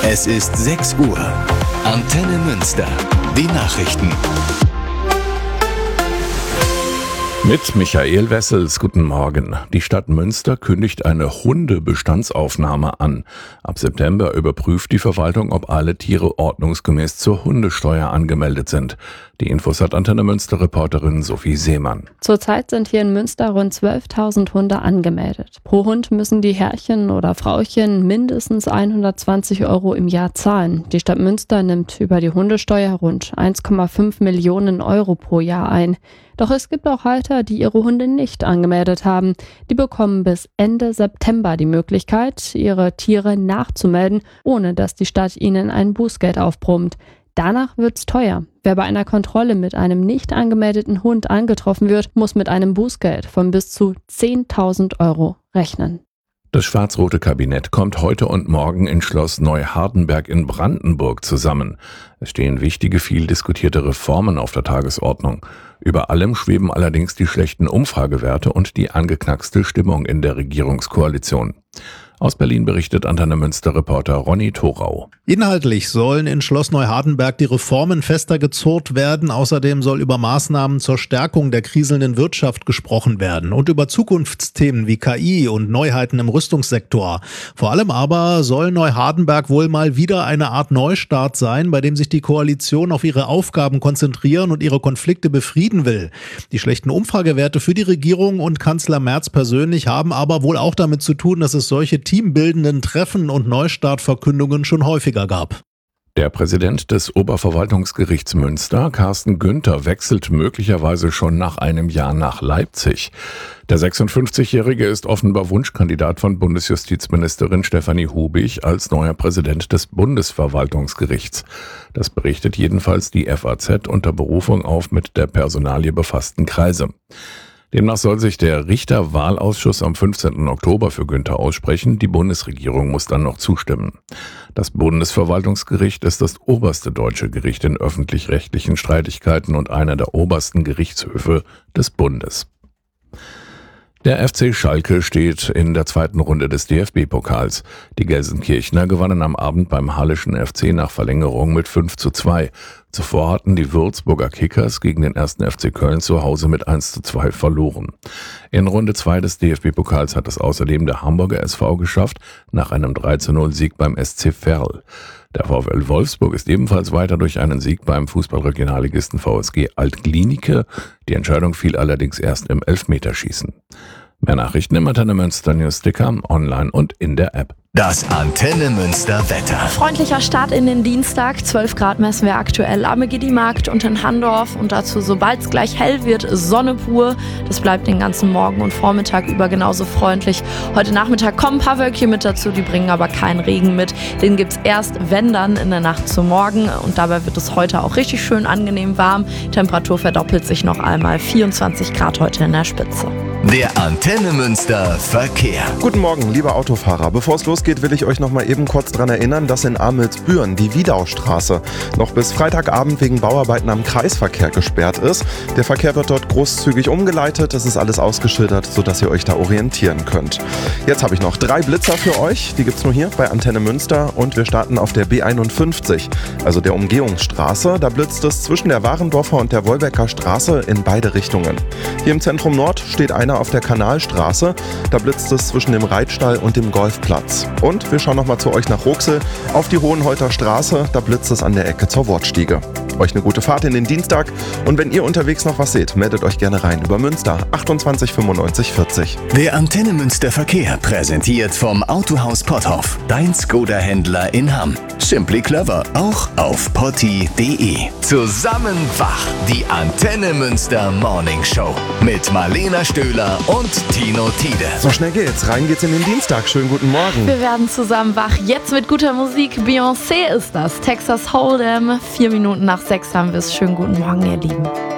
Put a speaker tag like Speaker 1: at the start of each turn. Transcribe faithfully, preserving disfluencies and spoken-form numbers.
Speaker 1: Es ist sechs Uhr. Antenne Münster. Die Nachrichten.
Speaker 2: Mit Michael Wessels, guten Morgen. Die Stadt Münster kündigt eine Hundebestandsaufnahme an. Ab September überprüft die Verwaltung, ob alle Tiere ordnungsgemäß zur Hundesteuer angemeldet sind. Die Infos hat Antenne Münster-Reporterin Sophie Seemann.
Speaker 3: Zurzeit sind hier in Münster rund zwölftausend Hunde angemeldet. Pro Hund müssen die Herrchen oder Frauchen mindestens hundertzwanzig Euro im Jahr zahlen. Die Stadt Münster nimmt über die Hundesteuer rund eins Komma fünf Millionen Euro pro Jahr ein. Doch es gibt auch Halter, die ihre Hunde nicht angemeldet haben. Die bekommen bis Ende September die Möglichkeit, ihre Tiere nachzumelden, ohne dass die Stadt ihnen ein Bußgeld aufbrummt. Danach wird's teuer. Wer bei einer Kontrolle mit einem nicht angemeldeten Hund angetroffen wird, muss mit einem Bußgeld von bis zu zehntausend Euro rechnen.
Speaker 2: Das schwarz-rote Kabinett kommt heute und morgen in Schloss Neuhardenberg in Brandenburg zusammen. Es stehen wichtige, viel diskutierte Reformen auf der Tagesordnung. Über allem schweben allerdings die schlechten Umfragewerte und die angeknackste Stimmung in der Regierungskoalition. Aus Berlin berichtet Antenne Münster-Reporter Ronny Thorau.
Speaker 4: Inhaltlich sollen in Schloss Neuhardenberg die Reformen fester gezurrt werden. Außerdem soll über Maßnahmen zur Stärkung der kriselnden Wirtschaft gesprochen werden und über Zukunftsthemen wie K I und Neuheiten im Rüstungssektor. Vor allem aber soll Neuhardenberg wohl mal wieder eine Art Neustart sein, bei dem sich die Koalition auf ihre Aufgaben konzentrieren und ihre Konflikte befrieden will. Die schlechten Umfragewerte für die Regierung und Kanzler Merz persönlich haben aber wohl auch damit zu tun, dass es solche teambildenden Treffen und Neustartverkündungen schon häufiger gab.
Speaker 2: Der Präsident des Oberverwaltungsgerichts Münster, Carsten Günther, wechselt möglicherweise schon nach einem Jahr nach Leipzig. Der sechsundfünfzigjährige ist offenbar Wunschkandidat von Bundesjustizministerin Stefanie Hubig als neuer Präsident des Bundesverwaltungsgerichts. Das berichtet jedenfalls die F A Z unter Berufung auf mit der Personalie befassten Kreise. Demnach soll sich der Richterwahlausschuss am fünfzehnten Oktober für Günther aussprechen. Die Bundesregierung muss dann noch zustimmen. Das Bundesverwaltungsgericht ist das oberste deutsche Gericht in öffentlich-rechtlichen Streitigkeiten und einer der obersten Gerichtshöfe des Bundes. Der F C Schalke steht in der zweiten Runde des D F B-Pokals. Die Gelsenkirchner gewannen am Abend beim Halleschen F C nach Verlängerung mit fünf zu zwei. Zuvor hatten die Würzburger Kickers gegen den ersten F C Köln zu Hause mit eins zu zwei verloren. In Runde zwei des D F B-Pokals hat es außerdem der Hamburger S V geschafft, nach einem drei zu null Sieg beim S C Verl. Der VfL Wolfsburg ist ebenfalls weiter durch einen Sieg beim Fußballregionalligisten V S G Alt-Glienicke. Die Entscheidung fiel allerdings erst im Elfmeterschießen. Mehr Nachrichten im Antenne Münster Newsticker, online und in der App.
Speaker 1: Das Antenne Münster Wetter.
Speaker 5: Freundlicher Start in den Dienstag. zwölf Grad messen wir aktuell am Megiddi-Markt und in Handorf. Und dazu, sobald es gleich hell wird, Sonne pur. Das bleibt den ganzen Morgen und Vormittag über genauso freundlich. Heute Nachmittag kommen ein paar Wölkchen mit dazu, die bringen aber keinen Regen mit. Den gibt es erst, wenn dann, in der Nacht zum Morgen. Und dabei wird es heute auch richtig schön angenehm warm. Temperatur verdoppelt sich noch einmal. vierundzwanzig Grad heute in der Spitze.
Speaker 1: Der Antenne Münster Verkehr.
Speaker 6: Guten Morgen, liebe Autofahrer. Bevor es losgeht, will ich euch noch mal eben kurz daran erinnern, dass in Amelsbüren die Wiedaustraße noch bis Freitagabend wegen Bauarbeiten am Kreisverkehr gesperrt ist. Der Verkehr wird dort großzügig umgeleitet. Es ist alles ausgeschildert, sodass ihr euch da orientieren könnt. Jetzt habe ich noch drei Blitzer für euch. Die gibt's nur hier bei Antenne Münster und wir starten auf der B einundfünfzig, also der Umgehungsstraße. Da blitzt es zwischen der Warendorfer und der Wolbecker Straße in beide Richtungen. Hier im Zentrum Nord steht einer auf der Kanalstraße. Da blitzt es zwischen dem Reitstall und dem Golfplatz. Und wir schauen nochmal zu euch nach Ruxel auf die Hohenholter Straße. Da blitzt es an der Ecke zur Wortstiege. Euch eine gute Fahrt in den Dienstag. Und wenn ihr unterwegs noch was seht, meldet euch gerne rein über Münster achtundzwanzig fünfundneunzig vierzig.
Speaker 1: Der Antenne Münster Verkehr präsentiert vom Autohaus Potthoff. Dein Skoda-Händler in Hamm. Simply clever, auch auf potti punkt de. Zusammen wach, die Antenne Münster Morning Show mit Marlena Stöhler und Tino Tiede.
Speaker 6: So schnell geht's. Rein geht's in den Dienstag. Schönen guten Morgen.
Speaker 5: Wir werden zusammen wach. Jetzt mit guter Musik. Beyoncé ist das. Texas Hold'em. Vier Minuten nach sechs haben wir es. Schönen guten Morgen, ihr Lieben.